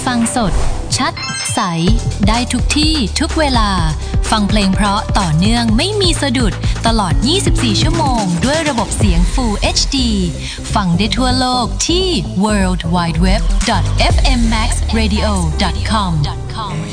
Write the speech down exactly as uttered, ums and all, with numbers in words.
ฟังสดชัดใสได้ทุกที่ทุกเวลาฟังเพลงเพราะต่อเนื่องไม่มีสะดุดตลอดยี่สิบสี่ชั่วโมงด้วยระบบเสียง Full เอช ดี ฟังได้ทั่วโลกที่ ดับเบิลยู ดับเบิลยู ดับเบิลยู ดอท เอฟ เอ็ม แม็กซ์ เรดิโอ ดอท คอม